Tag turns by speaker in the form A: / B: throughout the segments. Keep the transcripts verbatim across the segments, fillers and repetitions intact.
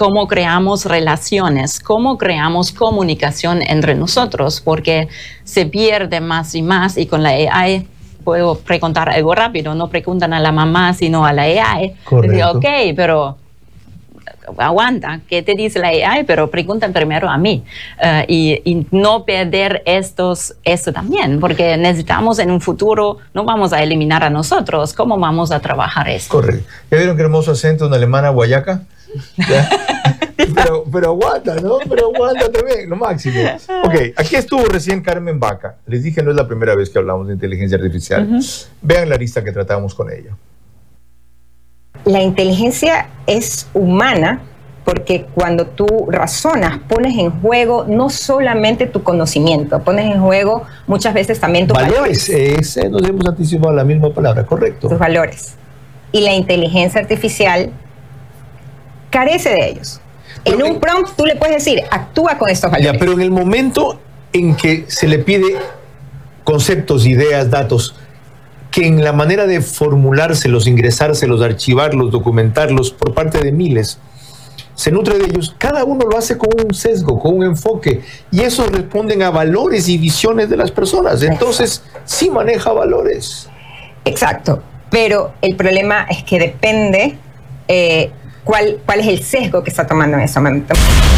A: cómo creamos relaciones, cómo creamos comunicación entre nosotros, porque se pierde más y más, y con la A I puedo preguntar algo rápido, no preguntan a la mamá sino a la A I. Digo, ok, pero aguanta, ¿qué te dice la A I? Pero preguntan primero a mí. Uh, y, y no perder estos, esto también, porque necesitamos en un futuro, no vamos a eliminar a nosotros, ¿cómo vamos a trabajar esto?
B: Correcto. ¿Ya vieron qué hermoso acento en alemana, guayaca? pero, pero aguanta, ¿no? Pero aguanta también, lo máximo. Ok, aquí estuvo recién Carmen Baca. Les dije, no es la primera vez que hablamos de inteligencia artificial. Uh-huh. Vean la lista que tratamos con ella.
C: La inteligencia es humana porque cuando tú razonas, pones en juego no solamente tu conocimiento, pones en juego muchas veces también tus valores.
B: valores. Eh, nos hemos anticipado la misma palabra, correcto.
C: Tus valores. Y la inteligencia artificial carece de ellos. Pero en un prompt tú le puedes decir, actúa con estos valores.
B: Ya, pero en el momento en que se le pide conceptos, ideas, datos, que en la manera de formulárselos, ingresárselos, archivarlos, documentarlos por parte de miles, se nutre de ellos, cada uno lo hace con un sesgo, con un enfoque, y eso responden a valores y visiones de las personas. Entonces, sí maneja valores.
C: Exacto, pero el problema es que depende eh, cuál, cuál es el sesgo que está tomando en ese momento.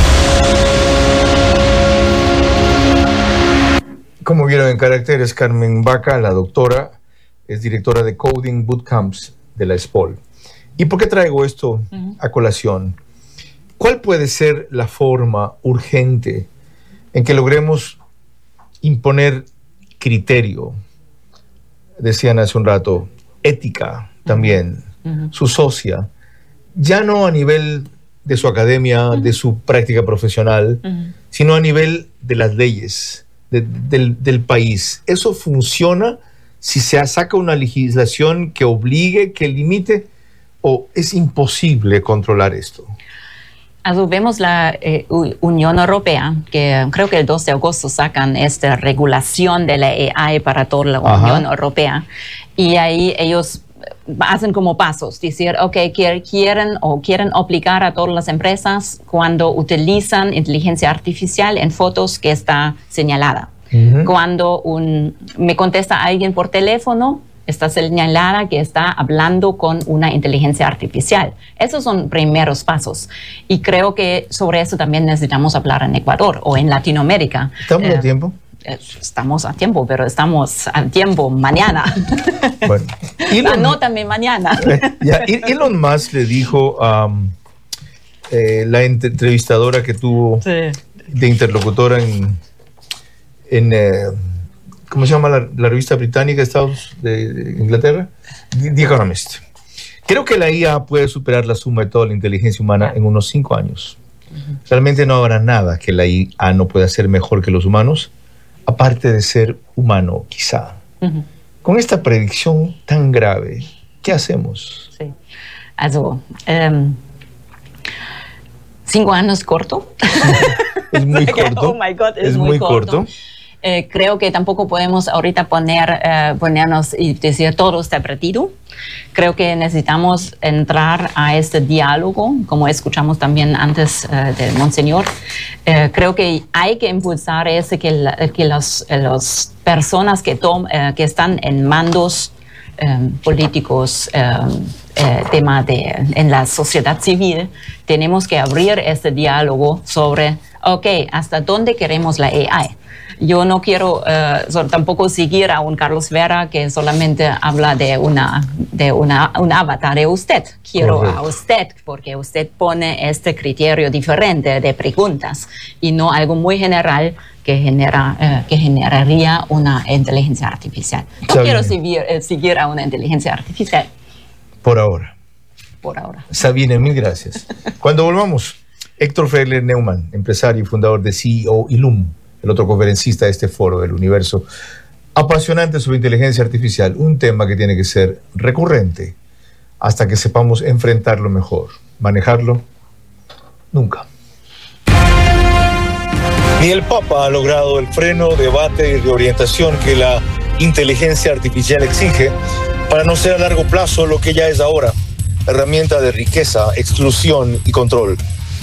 B: Como vieron en caracteres, Carmen Baca, la doctora, es directora de Coding Bootcamps de la ESPOL. ¿Y por qué traigo esto uh-huh. a colación? ¿Cuál puede ser la forma urgente en que logremos imponer criterio? Decían hace un rato, ética también, uh-huh. su socia, ya no a nivel de su academia, uh-huh. de su práctica profesional, uh-huh. sino a nivel de las leyes, de, del, del país. ¿Eso funciona si se saca una legislación que obligue, que limite, o es imposible controlar esto?
A: Vemos la eh, Unión Europea, que creo que el dos de agosto sacan esta regulación de la A I para toda la Ajá. Unión Europea, y ahí ellos hacen como pasos, decir, ok, quieren o quieren obligar a todas las empresas cuando utilizan inteligencia artificial en fotos que está señalada. Uh-huh. Cuando un, me contesta alguien por teléfono, está señalada que está hablando con una inteligencia artificial. Esos son primeros pasos. Y creo que sobre eso también necesitamos hablar en Ecuador o en Latinoamérica.
B: ¿Estamos eh, a tiempo?
A: Estamos a tiempo, pero estamos a tiempo mañana.
B: Bueno, Elon,
A: Anótame mañana.
B: Ya, Elon Musk le dijo a um, eh, la entrevistadora que tuvo sí. de interlocutora en... en eh, ¿cómo se llama la, la revista británica de Estados de, de Inglaterra? The Economist. Creo que la I A puede superar la suma de toda la inteligencia humana en unos cinco años. Uh-huh. Realmente no habrá nada que la I A no pueda hacer mejor que los humanos, aparte de ser humano, quizá. Uh-huh. Con esta predicción tan grave, ¿qué hacemos?
A: Sí. Also, um, cinco años corto.
B: Es muy corto.
A: Oh my God, es,
B: es
A: muy,
B: muy
A: corto.
B: corto.
A: Eh, creo que tampoco podemos ahorita poner, eh, ponernos y decir todo está perdido. Creo que necesitamos entrar a este diálogo, como escuchamos también antes eh, del Monseñor. Eh, creo que hay que impulsar ese que, la, que las los personas que, tom, eh, que están en mandos eh, políticos, eh, eh, tema de, en la sociedad civil, tenemos que abrir este diálogo sobre, ok, ¿hasta dónde queremos la A I? Yo no quiero uh, so, tampoco seguir a un Carlos Vera que solamente habla de una de una un avatar de usted. Quiero Correcto. A usted porque usted pone este criterio diferente de preguntas y no algo muy general que genera uh, que generaría una inteligencia artificial. No Está quiero seguir, eh, seguir a una inteligencia artificial.
B: Por ahora.
A: Por ahora.
B: Sabine, mil gracias. Cuando volvamos, Héctor Freiler Neumann, empresario y fundador de C E O Ilum, el otro conferencista de este foro del universo, apasionante sobre inteligencia artificial, un tema que tiene que ser recurrente hasta que sepamos enfrentarlo mejor. Manejarlo, nunca. Ni el Papa ha logrado el freno, debate y reorientación que la inteligencia artificial exige para no ser a largo plazo lo que ya es ahora, herramienta de riqueza, exclusión y control.